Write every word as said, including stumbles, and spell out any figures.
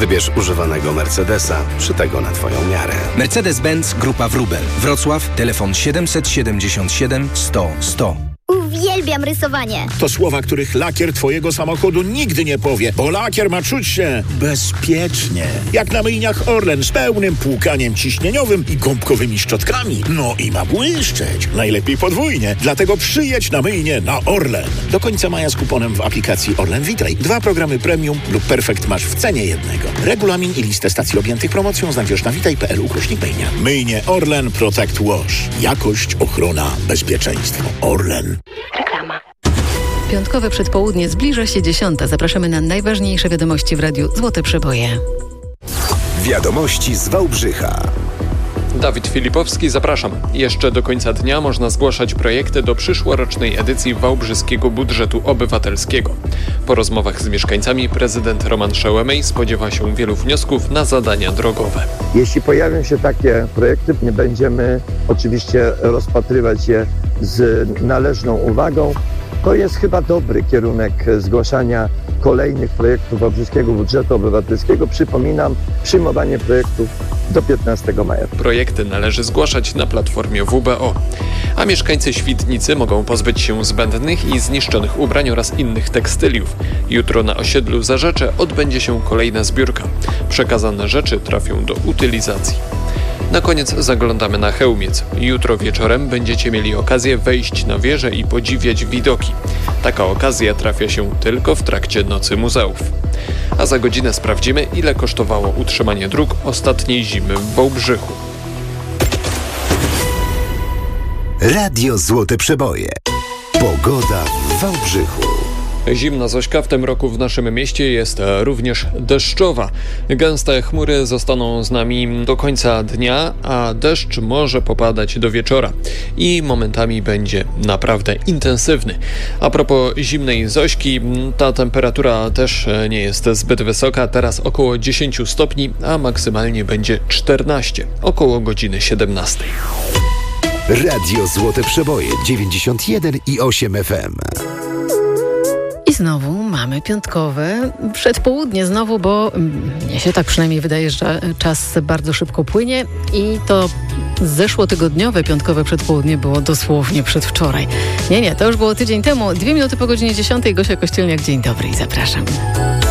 Wybierz używanego Mercedesa, szytego na Twoją miarę. Mercedes-Benz Grupa Wrubel. Wrocław, telefon siedemset siedemdziesiąt siedem sto sto. Uwielbiam rysowanie. To słowa, których lakier twojego samochodu nigdy nie powie, bo lakier ma czuć się bezpiecznie. Jak na myjniach Orlen z pełnym płukaniem ciśnieniowym i gąbkowymi szczotkami. No i ma błyszczeć. Najlepiej podwójnie. Dlatego przyjedź na myjnię na Orlen. Do końca maja z kuponem w aplikacji Orlen Witraj. Dwa programy premium lub perfekt masz w cenie jednego. Regulamin i listę stacji objętych promocją znajdziesz na witaj kropka p l ukośnik myjnia. Myjnie Orlen Protect Wash. Jakość, ochrona, bezpieczeństwo. Orlen. Reklama. Piątkowe przedpołudnie, zbliża się dziesiąta. Zapraszamy na najważniejsze wiadomości w radiu Złote Przeboje. Wiadomości z Wałbrzycha. Dawid Filipowski, zapraszam. Jeszcze do końca dnia można zgłaszać projekty do przyszłorocznej edycji Wałbrzyskiego Budżetu Obywatelskiego. Po rozmowach z mieszkańcami prezydent Roman Szełemej spodziewa się wielu wniosków na zadania drogowe. Jeśli pojawią się takie projekty, nie będziemy oczywiście rozpatrywać je z należną uwagą. To jest chyba dobry kierunek zgłaszania kolejnych projektów Wałbrzyskiego Budżetu Obywatelskiego. Przypominam, przyjmowanie projektów do piętnastego maja. Projekty należy zgłaszać na platformie W B O. A mieszkańcy Świdnicy mogą pozbyć się zbędnych i zniszczonych ubrań oraz innych tekstyliów. Jutro na osiedlu Zarzecze odbędzie się kolejna zbiórka. Przekazane rzeczy trafią do utylizacji. Na koniec zaglądamy na Chełmiec. Jutro wieczorem będziecie mieli okazję wejść na wieżę i podziwiać widoki. Taka okazja trafia się tylko w trakcie Nocy Muzeów. A za godzinę sprawdzimy, ile kosztowało utrzymanie dróg ostatniej zimy w Wałbrzychu. Radio Złote Przeboje. Pogoda w Wałbrzychu. Zimna Zośka w tym roku w naszym mieście jest również deszczowa. Gęste chmury zostaną z nami do końca dnia, a deszcz może popadać do wieczora i momentami będzie naprawdę intensywny. A propos zimnej Zośki, ta temperatura też nie jest zbyt wysoka. Teraz około dziesięć stopni, a maksymalnie będzie czternaście, około godziny siedemnastej. Radio Złote Przeboje dziewięćdziesiąt jeden i osiem F M. I znowu mamy piątkowe przedpołudnie znowu, bo mnie się tak przynajmniej wydaje, że czas bardzo szybko płynie i to zeszłotygodniowe piątkowe przedpołudnie było dosłownie przedwczoraj. Nie, nie, to już było tydzień temu. Dwie minuty po godzinie dziesiątej. Gosia Kościelniak, dzień dobry i zapraszam.